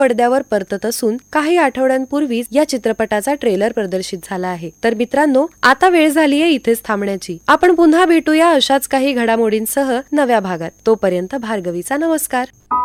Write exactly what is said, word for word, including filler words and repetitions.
पडद्यावर परतत असून काही आठवड्यांपूर्वीच या चित्रपटाचा ट्रेलर प्रदर्शित झाला आहे. तर मित्रांनो, आता वेळ झालीये इथेच थांबण्याची. आपण पुन्हा भेटूया अशाच काही घडामोडींसह नव्या भागात. तोपर्यंत भार्गवीचा नमस्कार.